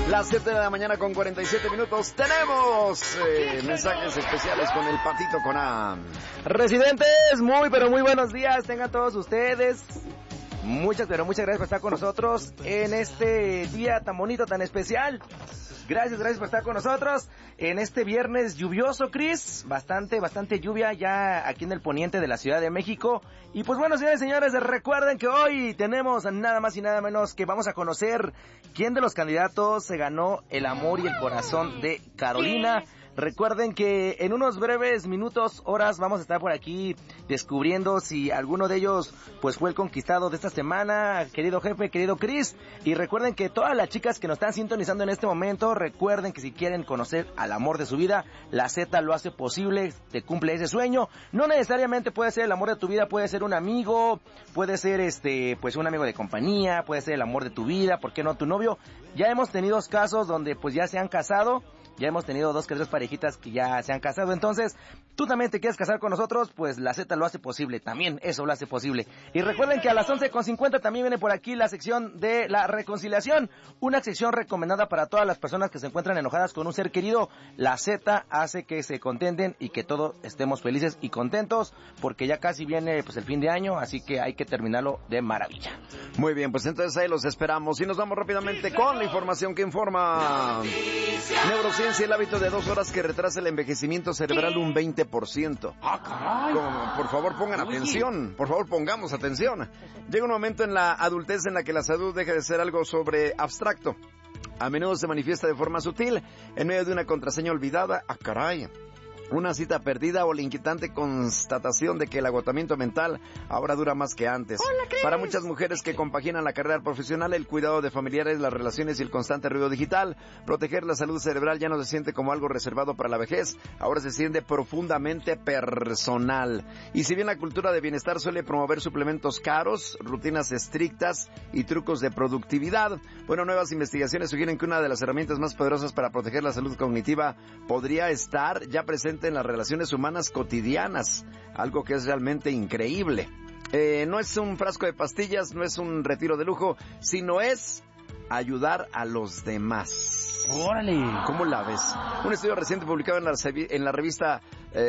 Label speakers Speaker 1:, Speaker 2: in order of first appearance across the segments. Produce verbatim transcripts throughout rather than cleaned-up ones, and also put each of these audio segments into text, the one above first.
Speaker 1: Las siete de la mañana con cuarenta y siete minutos. Tenemos eh, mensajes especiales con el Patito con A.
Speaker 2: Residentes, muy pero muy buenos días. Tengan todos ustedes. Muchas pero muchas gracias por estar con nosotros en este día tan bonito, tan especial. Gracias, gracias por estar con nosotros en este viernes lluvioso, Chris. Bastante, bastante lluvia ya aquí en el poniente de la Ciudad de México. Y pues bueno, señores y señores, recuerden que hoy tenemos nada más y nada menos que vamos a conocer quién de los candidatos se ganó el amor y el corazón de Carolina. Recuerden que en unos breves minutos, horas, vamos a estar por aquí descubriendo si alguno de ellos pues fue el conquistado de esta semana, querido jefe, querido Chris. Y recuerden que todas las chicas que nos están sintonizando en este momento, recuerden que si quieren conocer al amor de su vida, la Z lo hace posible, te cumple ese sueño. No necesariamente puede ser el amor de tu vida, puede ser un amigo, puede ser este pues un amigo de compañía, puede ser el amor de tu vida, ¿por qué no tu novio? Ya hemos tenido casos donde pues ya se han casado. Ya hemos tenido dos que tres parejitas que ya se han casado. Entonces, tú también te quieres casar con nosotros, pues la Z lo hace posible. También eso lo hace posible. Y recuerden que a las once con cincuenta también viene por aquí la sección de la reconciliación. Una sección recomendada para todas las personas que se encuentran enojadas con un ser querido. La Z hace que se contenten y que todos estemos felices y contentos, porque ya casi viene pues el fin de año, así que hay que terminarlo de maravilla.
Speaker 1: Muy bien, pues entonces ahí los esperamos. Y nos vamos rápidamente con la información que informa Neurociencia. El hábito de dos horas que retrasa el envejecimiento cerebral un veinte por ciento.
Speaker 3: ¡Ah, caray!
Speaker 1: Como, por favor, pongan
Speaker 3: Oye.
Speaker 1: atención. Por favor, pongamos atención. Llega un momento en la adultez en la que la salud deja de ser algo sobre abstracto. A menudo se manifiesta de forma sutil, en medio de una contraseña olvidada. ¡Ah, caray! Una cita perdida o la inquietante constatación de que el agotamiento mental ahora dura más que antes.
Speaker 3: Hola, Chris.
Speaker 1: Para muchas mujeres que compaginan la carrera profesional, el cuidado de familiares, las relaciones y el constante ruido digital, proteger la salud cerebral ya no se siente como algo reservado para la vejez, ahora se siente profundamente personal. Y si bien la cultura de bienestar suele promover suplementos caros, rutinas estrictas y trucos de productividad, bueno, nuevas investigaciones sugieren que una de las herramientas más poderosas para proteger la salud cognitiva podría estar ya presente en las relaciones humanas cotidianas, algo que es realmente increíble. Eh, no es un frasco de pastillas, no es un retiro de lujo, sino es ayudar a los demás.
Speaker 2: ¡Órale!
Speaker 1: ¿Cómo la ves? Un estudio reciente publicado en la, en la revista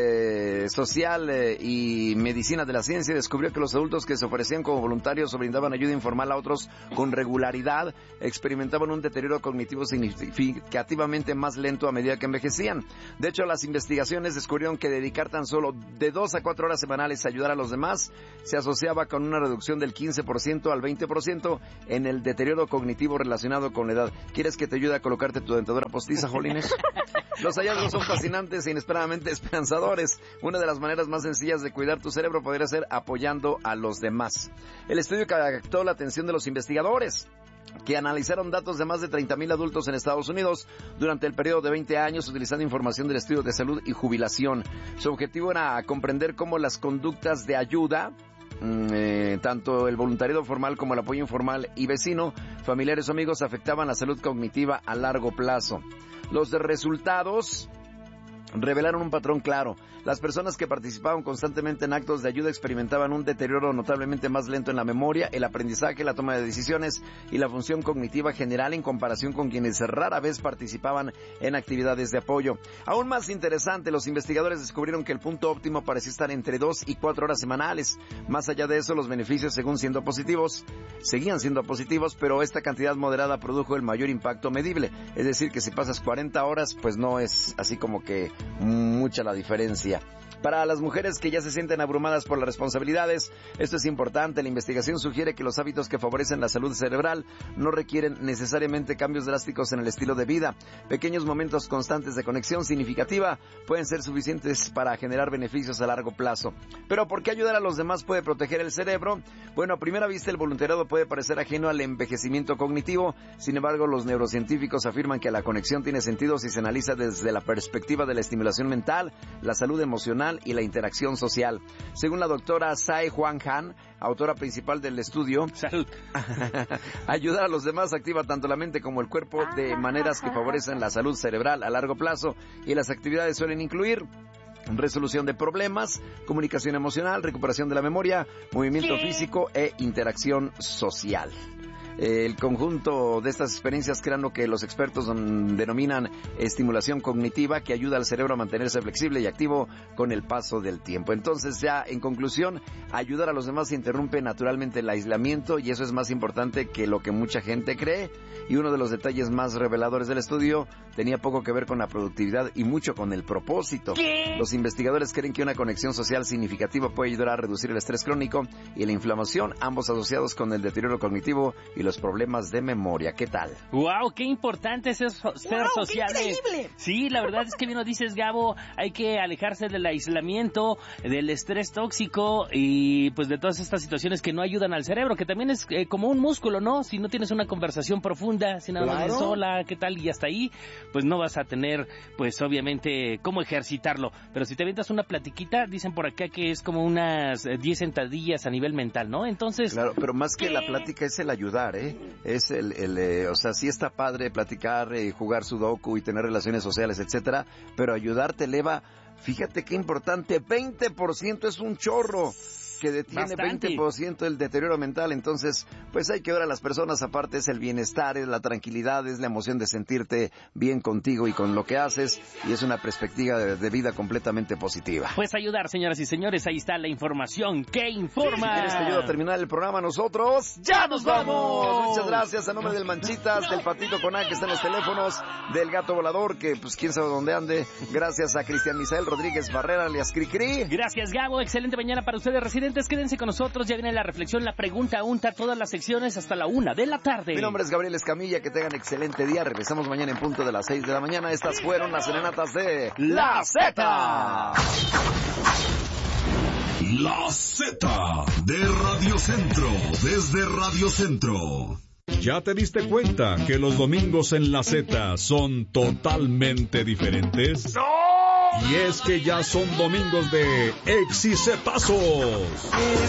Speaker 1: eh, Social eh, y Medicina de la Ciencia descubrió que los adultos que se ofrecían como voluntarios o brindaban ayuda informal a otros con regularidad experimentaban un deterioro cognitivo significativamente más lento a medida que envejecían. De hecho, las investigaciones descubrieron que dedicar tan solo de dos a cuatro horas semanales a ayudar a los demás se asociaba con una reducción del quince por ciento al veinte por ciento en el deterioro cognitivo relacionado con la edad. ¿Quieres que te ayude a colocarte tu dentadura postiza, Jolines? Los hallazgos son fascinantes e inesperadamente esperanzadores. Una de las maneras más sencillas de cuidar tu cerebro podría ser apoyando a los demás. El estudio captó la atención de los investigadores, que analizaron datos de más de treinta mil adultos en Estados Unidos durante el periodo de veinte años utilizando información del estudio de salud y jubilación. Su objetivo era comprender cómo las conductas de ayuda, Eh, tanto el voluntariado formal como el apoyo informal y vecino, familiares o amigos afectaban la salud cognitiva a largo plazo. Los resultados revelaron un patrón claro. Las personas que participaban constantemente en actos de ayuda experimentaban un deterioro notablemente más lento en la memoria, el aprendizaje, la toma de decisiones y la función cognitiva general en comparación con quienes rara vez participaban en actividades de apoyo. Aún más interesante, los investigadores descubrieron que el punto óptimo parecía estar entre dos y cuatro horas semanales. Más allá de eso, los beneficios según siendo positivos, seguían siendo positivos, pero esta cantidad moderada produjo el mayor impacto medible. Es decir, que si pasas cuarenta horas, pues no es así como que mucha la diferencia. Para las mujeres que ya se sienten abrumadas por las responsabilidades, esto es importante. La investigación sugiere que los hábitos que favorecen la salud cerebral no requieren necesariamente cambios drásticos en el estilo de vida. Pequeños momentos constantes de conexión significativa pueden ser suficientes para generar beneficios a largo plazo. Pero ¿por qué ayudar a los demás puede proteger el cerebro? Bueno, a primera vista el voluntariado puede parecer ajeno al envejecimiento cognitivo. Sin embargo, los neurocientíficos afirman que la conexión tiene sentido si se analiza desde la perspectiva de la estimulación mental, la salud emocional y la interacción social. Según la doctora Tsai Huang Han, autora principal del estudio,
Speaker 2: Salud.
Speaker 1: ayudar a los demás activa tanto la mente como el cuerpo de maneras que favorecen la salud cerebral a largo plazo, y las actividades suelen incluir resolución de problemas, comunicación emocional, recuperación de la memoria, movimiento físico e interacción social. Eh, el conjunto de estas experiencias crean lo que los expertos denominan estimulación cognitiva, que ayuda al cerebro a mantenerse flexible y activo con el paso del tiempo. Entonces, ya en conclusión, ayudar a los demás interrumpe naturalmente el aislamiento, y eso es más importante que lo que mucha gente cree. Y uno de los detalles más reveladores del estudio tenía poco que ver con la productividad y mucho con el propósito.
Speaker 3: ¿Qué?
Speaker 1: Los investigadores creen que una conexión social significativa puede ayudar a reducir el estrés crónico y la inflamación, ambos asociados con el deterioro cognitivo y los problemas de memoria. ¿Qué tal?
Speaker 3: ¡Wow! ¡Qué importante es ser, ser
Speaker 4: wow,
Speaker 3: sociable!
Speaker 4: ¡Qué increíble!
Speaker 3: Sí, la verdad es que bien lo dices, Gabo, hay que alejarse del aislamiento, del estrés tóxico y pues de todas estas situaciones que no ayudan al cerebro, que también es eh, como un músculo, ¿no? Si no tienes una conversación profunda, si nada más
Speaker 2: Claro.
Speaker 3: dices hola, ¿qué tal? Y hasta ahí, pues no vas a tener, pues obviamente, cómo ejercitarlo. Pero si te avientas una platiquita, dicen por acá que es como unas diez sentadillas a nivel mental, ¿no? Entonces...
Speaker 1: Claro, pero más que la plática es el ayudar, ¿eh? Es el, el eh, o sea, sí está padre platicar, eh, jugar sudoku y tener relaciones sociales, etcétera, pero ayudar te eleva, fíjate qué importante, veinte por ciento es un chorro que detiene
Speaker 3: Bastante.
Speaker 1: veinte por ciento del deterioro mental. Entonces, pues hay que ver a las personas, aparte es el bienestar, es la tranquilidad, es la emoción de sentirte bien contigo y con lo que haces, y es una perspectiva de, de vida completamente positiva.
Speaker 3: Pues ayudar, señoras y señores, ahí está la información que informa.
Speaker 1: Si quieres te ayuda a terminar el programa, nosotros
Speaker 3: ¡ya nos vamos!
Speaker 1: Muchas gracias a nombre del Manchitas, del Patito Coná que está en los teléfonos, del Gato Volador, que pues quién sabe dónde ande. Gracias a Cristian Misael Rodríguez Barrera, alias Cricri.
Speaker 3: Gracias, Gabo. Excelente mañana para ustedes, residentes. Quédense con nosotros. Ya viene la reflexión, la pregunta, unta, todas las secciones hasta la una de la tarde.
Speaker 1: Mi nombre es Gabriel Escamilla. Que tengan excelente día. Regresamos mañana en punto de las seis de la mañana. Estas fueron las serenatas de La Z.
Speaker 5: La Z de Radio Centro, desde Radio Centro. ¿Ya te diste cuenta que los domingos en La Z son totalmente diferentes? ¡No! Y es que ya son domingos de exicetazos.